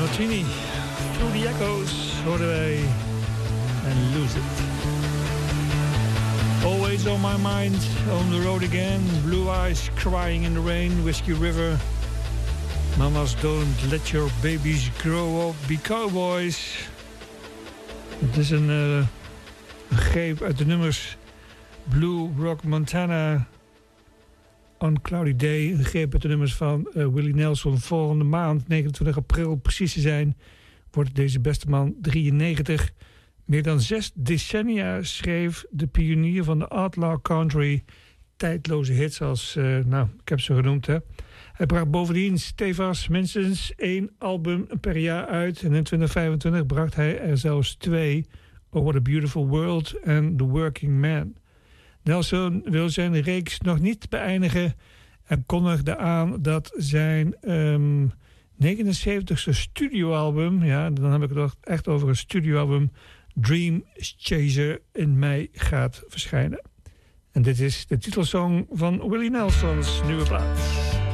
Martini. Through the Echoes hoorden wij en Lose It. Always on my mind, on the road again. Blue Eyes, Crying in the Rain, Whiskey River. Mamas Don't Let Your Babies Grow Up, Be Cowboys. Het is een greep uit de nummers Blue Rock Montana, On Cloudy Day. Een greep uit de nummers van Willie Nelson. Volgende maand, 29 april precies te zijn, wordt deze beste man 93. Meer dan 6 decennia schreef de pionier van de outlaw country tijdloze hits als, ik heb ze genoemd, hè. Hij bracht bovendien stevast minstens 1 album per jaar uit. En in 2025 bracht hij er zelfs 2. Oh, What a Beautiful World en The Working Man. Nelson wil zijn reeks nog niet beëindigen en kondigde aan dat zijn 79ste studioalbum, ja, dan heb ik het echt over een studioalbum, Dream Chaser, in mei gaat verschijnen. En dit is de titelsong van Willie Nelson's nieuwe plaat.